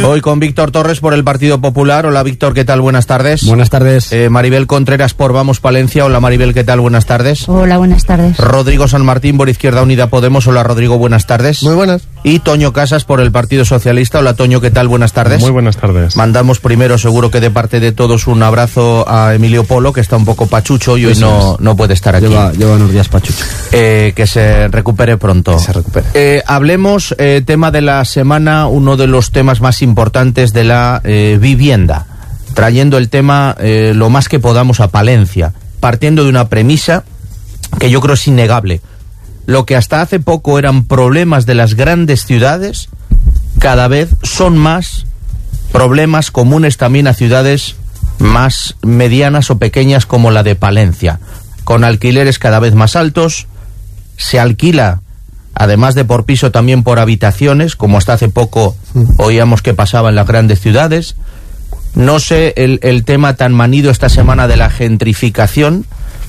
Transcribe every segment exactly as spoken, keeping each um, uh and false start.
Voy con Víctor Torres por el Partido Popular. Hola Víctor, ¿qué tal? Buenas tardes. Buenas tardes. Eh, Maribel Contreras por Vamos Palencia. Hola Maribel, ¿qué tal? Buenas tardes. Hola, buenas tardes. Rodrigo San Martín por Izquierda Unida Podemos. Hola Rodrigo, buenas tardes. Muy buenas. Y Toño Casas por el Partido Socialista. Hola Toño, ¿qué tal? Buenas tardes. Muy buenas tardes. Mandamos primero, seguro que de parte de todos, un abrazo a Emilio Polo, que está un poco pachucho y hoy no, no puede estar aquí. Lleva, lleva unos días pachucho. Eh, que se recupere pronto. Que se recupere. Eh, hablemos, eh, tema de la semana, uno de los temas más importantes de la eh, vivienda, trayendo el tema eh, lo más que podamos a Palencia, partiendo de una premisa que yo creo es innegable. Lo que hasta hace poco eran problemas de las grandes ciudades, cada vez son más problemas comunes también a ciudades más medianas o pequeñas como la de Palencia, con alquileres cada vez más altos. Se alquila, además de por piso, también por habitaciones, como hasta hace poco oíamos que pasaba en las grandes ciudades. No sé el, el tema tan manido esta semana de la gentrificación,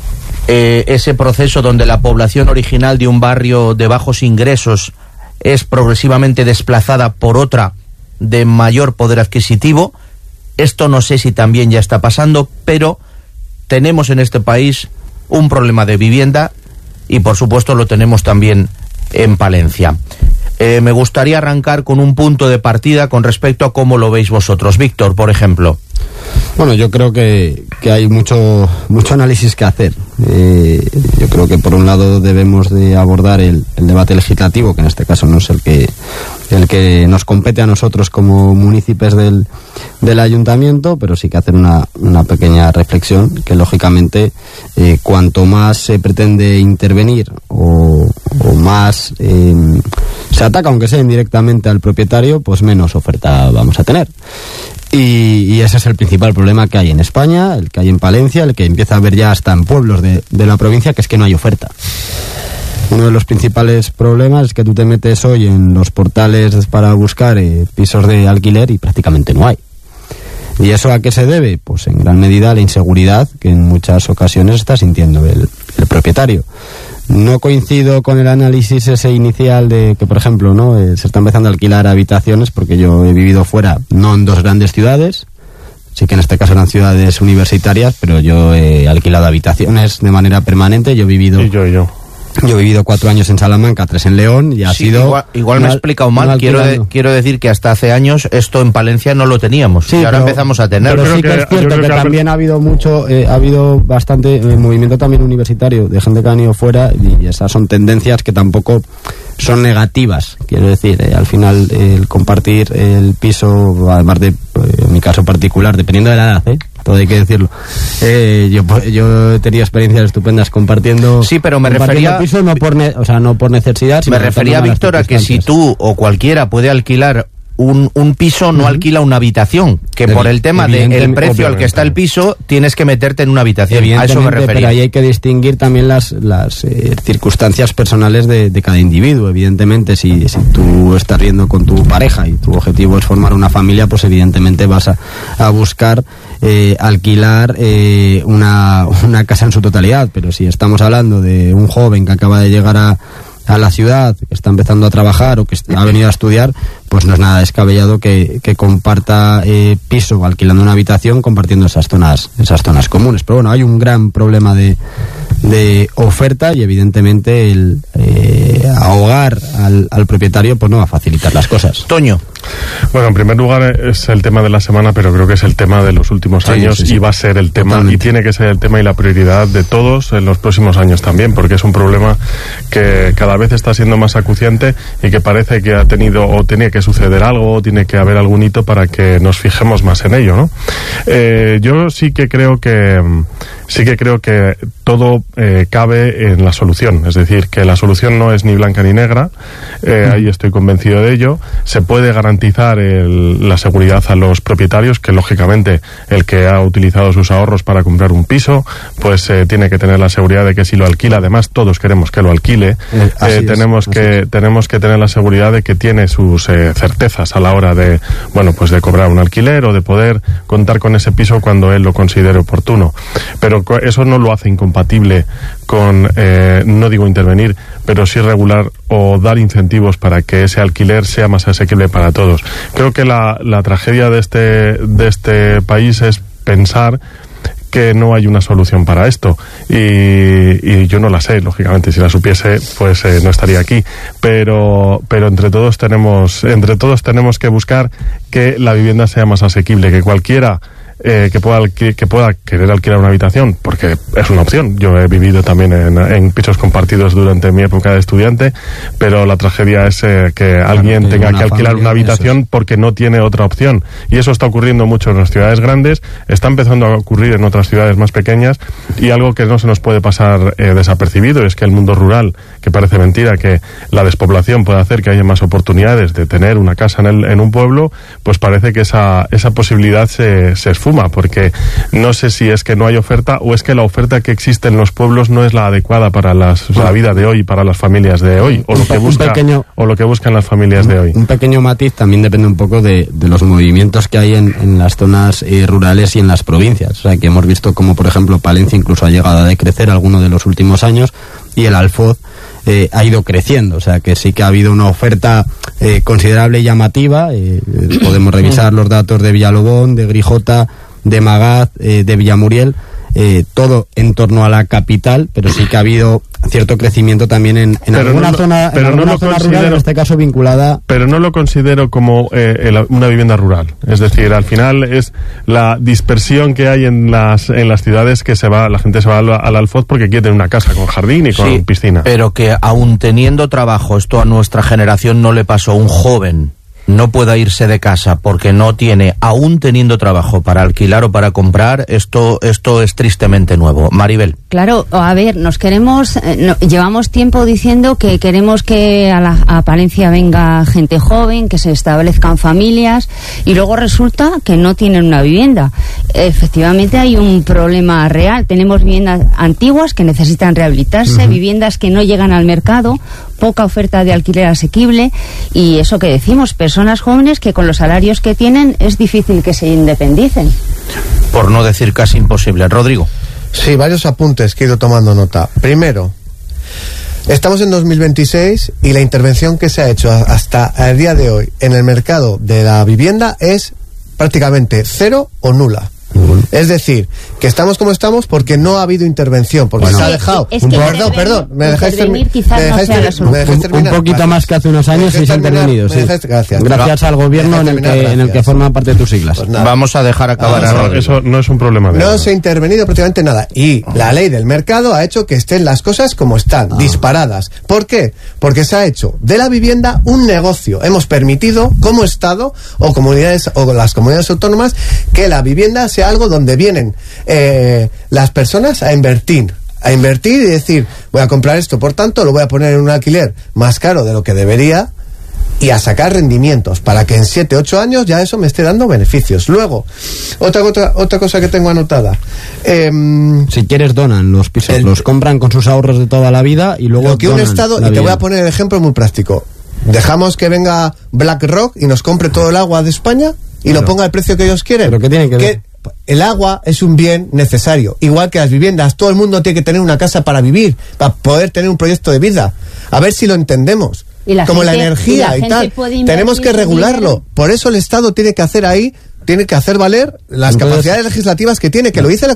eh, ese proceso donde la población original de un barrio de bajos ingresos es progresivamente desplazada por otra de mayor poder adquisitivo. Esto no sé si también ya está pasando, pero tenemos en este país un problema de vivienda y por supuesto lo tenemos también en Palencia. Eh, me gustaría arrancar con un punto de partida con respecto a cómo lo veis vosotros. Víctor, por ejemplo. Bueno, yo creo que, que hay mucho mucho análisis que hacer. Eh, yo creo que por un lado debemos de abordar el, el debate legislativo, que en este caso no es el que el que nos compete a nosotros como municipios del, del ayuntamiento, pero sí que hacer una, una pequeña reflexión, que lógicamente eh, cuanto más se pretende intervenir o, o más eh, se ataca, aunque sea indirectamente, al propietario, pues menos oferta vamos a tener. Y, y ese es el principal problema que hay en España, el que hay en Palencia, el que empieza a haber ya hasta en pueblos de, de la provincia, que es que no hay oferta. Uno de los principales problemas es que tú te metes hoy en los portales para buscar eh, pisos de alquiler y prácticamente no hay. ¿Y eso a qué se debe? Pues en gran medida a la inseguridad que en muchas ocasiones está sintiendo el, el propietario. No coincido con el análisis ese inicial de que, por ejemplo, no eh, se está empezando a alquilar habitaciones, porque yo he vivido fuera, no en dos grandes ciudades, sí que en este caso eran ciudades universitarias, pero yo he alquilado habitaciones de manera permanente. Yo he vivido... Y yo, y yo. Yo he vivido cuatro años en Salamanca, tres en León, y ha sí, sido... Igual, igual me he explicado mal, quiero, de, quiero decir que hasta hace años esto en Palencia no lo teníamos, sí, y ahora pero, empezamos a tener. Pero sí que, que es cierto que, que también ha habido mucho, eh, ha habido bastante eh, movimiento también universitario, de gente que han ido fuera, y esas son tendencias que tampoco son negativas, quiero decir, eh, al final eh, el compartir el piso, además de, eh, en mi caso particular, dependiendo de la edad, ¿eh? Todo hay que decirlo. Eh, yo, yo he tenido experiencias estupendas compartiendo. Sí, pero me refería. Piso, no por, ne, o sea, no por necesidad. Me refería, Víctor, a que si tú o cualquiera puede alquilar un, un piso, no uh-huh. alquila una habitación. Que por el tema del precio al que está el piso, tienes que meterte en una habitación. A eso me refería. Pero ahí hay que distinguir también las, las eh, circunstancias personales de, de cada individuo. Evidentemente, si, si tú estás viendo con tu pareja y tu objetivo es formar una familia, pues evidentemente vas a, a buscar eh, alquilar eh, una, una casa en su totalidad. Pero si estamos hablando de un joven que acaba de llegar a a la ciudad, que está empezando a trabajar o que ha venido a estudiar, pues no es nada descabellado que, que comparta eh, piso alquilando una habitación, compartiendo esas zonas esas zonas comunes. Pero bueno, hay un gran problema de, de oferta y evidentemente el eh, ahogar al, al propietario pues no va a facilitar las cosas. Toño. Bueno, en primer lugar es el tema de la semana, pero creo que es el tema de los últimos sí, años sí, sí. y va a ser el tema Totalmente. Y tiene que ser el tema y la prioridad de todos en los próximos años también, porque es un problema que cada vez está siendo más acuciante y que parece que ha tenido o tiene que suceder algo o tiene que haber algún hito para que nos fijemos más en ello, ¿no? Eh, yo sí que creo que sí que creo que todo eh, cabe en la solución, es decir, que la solución no es ni blanca ni negra, eh, mm. ahí estoy convencido de ello. Se puede garantizar el, la seguridad a los propietarios, que lógicamente el que ha utilizado sus ahorros para comprar un piso, pues eh, tiene que tener la seguridad de que si lo alquila, además todos queremos que lo alquile, eh, eh, tenemos es, que es. tenemos que tener la seguridad de que tiene sus eh, certezas a la hora de, bueno, pues de cobrar un alquiler o de poder contar con ese piso cuando él lo considere oportuno. Pero pero eso no lo hace incompatible con, eh, no digo intervenir, pero sí regular o dar incentivos para que ese alquiler sea más asequible para todos. Creo que la, la tragedia de este, de este país es pensar que no hay una solución para esto y, y yo no la sé, lógicamente, si la supiese pues eh, no estaría aquí, pero pero entre todos tenemos entre todos tenemos que buscar que la vivienda sea más asequible, que cualquiera Eh, que pueda que, que pueda querer alquilar una habitación, porque es una opción. Yo he vivido también en, en pisos compartidos durante mi época de estudiante, pero la tragedia es eh, que claro, alguien que tenga que alquilar familia, una habitación porque no tiene otra opción. Y eso está ocurriendo mucho en las ciudades grandes, está empezando a ocurrir en otras ciudades más pequeñas, y algo que no se nos puede pasar eh, desapercibido es que el mundo rural, que parece mentira que la despoblación puede hacer que haya más oportunidades de tener una casa en, el, en un pueblo, pues parece que esa, esa posibilidad se, se esfuma, porque no sé si es que no hay oferta o es que la oferta que existe en los pueblos no es la adecuada para las, la vida de hoy, para las familias de hoy, o lo que busca, pequeño, o lo que buscan las familias de hoy. Un pequeño matiz también depende un poco de, de los movimientos que hay en, en las zonas eh, rurales y en las provincias. O sea, que hemos visto como, por ejemplo, Palencia incluso ha llegado a decrecer alguno de los últimos años, y el Alfoz Eh, ha ido creciendo, o sea que sí que ha habido una oferta eh, considerable y llamativa. Eh, podemos revisar los datos de Villalobón, de Grijota, de Magaz, eh, de Villamuriel, eh, todo en torno a la capital, pero sí que ha habido cierto crecimiento también en, en alguna no, zona, pero en alguna no zona rural, en este caso vinculada. Pero no lo considero como eh, el, una vivienda rural. Es decir, al final es la dispersión que hay en las en las ciudades, que se va, la gente se va al, al Alfoz porque quiere tener una casa con jardín y con sí, piscina. Pero que aún teniendo trabajo, esto a nuestra generación no le pasó. Un joven no pueda irse de casa porque no tiene, aún teniendo trabajo para alquilar o para comprar, esto esto es tristemente nuevo. Maribel. Claro, a ver, nos queremos, eh, no, llevamos tiempo diciendo que queremos que a, la, a Palencia venga gente joven, que se establezcan familias, y luego resulta que no tienen una vivienda. Efectivamente hay un problema real. Tenemos viviendas antiguas que necesitan rehabilitarse, uh-huh. viviendas que no llegan al mercado, poca oferta de alquiler asequible, y eso que decimos, personas jóvenes que con los salarios que tienen es difícil que se independicen. Por no decir casi imposible. Rodrigo. Sí, varios apuntes que he ido tomando nota. Primero, estamos en dos mil veintiséis y la intervención que se ha hecho hasta el día de hoy en el mercado de la vivienda es prácticamente cero o nula. Uh-huh. Es decir, que estamos como estamos porque no ha habido intervención, porque bueno, se ha dejado. Es que perdón, perdón, me dejáis, termi- me dejáis, no ter- me dejáis terminar. Un poquito gracias. Más que hace unos años y se ha intervenido. Sí. Dejáis, gracias. Gracias al gobierno en el, que, en el que forman parte de tus siglas. Pues vamos a dejar acabar ah, a Rodrigo. Eso no es un problema. De no nada. se ha intervenido prácticamente nada. Y la ley del mercado ha hecho que estén las cosas como están, ah. disparadas. ¿Por qué? Porque se ha hecho de la vivienda un negocio. Hemos permitido, como Estado o comunidades o las comunidades autónomas, que la vivienda sea algo donde vienen Eh, las personas a invertir a invertir y decir, voy a comprar esto, por tanto lo voy a poner en un alquiler más caro de lo que debería, y a sacar rendimientos para que en siete, ocho años ya eso me esté dando beneficios. Luego, otra otra, otra cosa que tengo anotada, eh, si quieres donan los pisos, el, los compran con sus ahorros de toda la vida y luego lo que un Estado, y te voy a poner el ejemplo muy práctico, dejamos que venga BlackRock y nos compre todo el agua de España y pero, lo ponga al precio que ellos quieren. ¿Pero qué tiene que ver? El agua es un bien necesario, igual que las viviendas. Todo el mundo tiene que tener una casa para vivir, para poder tener un proyecto de vida. A ver si lo entendemos. La como gente, la energía y, la y tal. Tenemos que regularlo. Por eso el Estado tiene que hacer ahí, tiene que hacer valer las Entonces, capacidades legislativas que tiene, que lo dice la